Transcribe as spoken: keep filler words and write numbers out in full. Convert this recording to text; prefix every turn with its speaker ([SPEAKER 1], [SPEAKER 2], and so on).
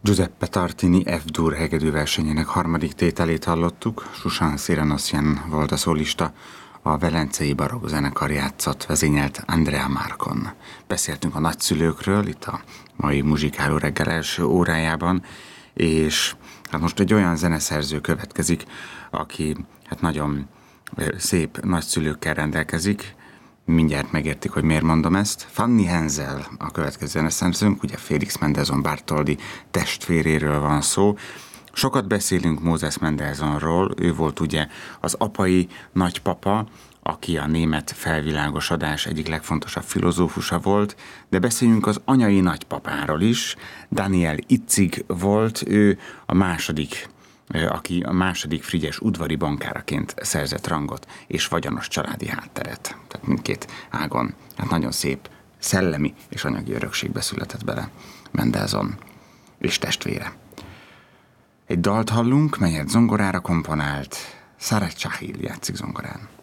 [SPEAKER 1] Giuseppe Tartini F-dur hegedűversenyének harmadik tételét hallottuk. Susan Cyranosyan volt a szólista, a Velencei Barokk zenekar játszott, vezényelt Andrea Marcon. Beszéltünk a nagyszülőkről itt a mai muzsikáló reggel első órájában, és hát most egy olyan zeneszerző következik, aki hát nagyon szép nagyszülőkkel rendelkezik. Mindjárt megértik, hogy miért mondom ezt. Fanny Hensel a következő zeneszerzőnk, ugye Félix Mendelssohn Bartholdy testvéréről van szó. Sokat beszélünk Moses Mendelssohnról, ő volt ugye az apai nagypapa, aki a német felvilágosodás egyik legfontosabb filozófusa volt, de beszéljünk az anyai nagypapáról is. Daniel Itzig volt, ő a második aki a második Frigyes udvari bankáraként szerzett rangot és vagyonos családi hátteret. Tehát mindkét ágon hát nagyon szép szellemi és anyagi örökségbe született bele Mendelssohn és testvére. Egy dalt hallunk, melyet zongorára komponált, Sarah Chahil játszik zongorán.